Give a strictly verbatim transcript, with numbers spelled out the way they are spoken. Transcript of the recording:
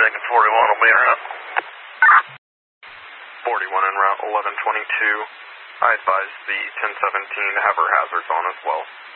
Dragon forty-one will be en route. forty-one en route, eleven twenty-two. I advise the ten seventeen to have her hazards on as well.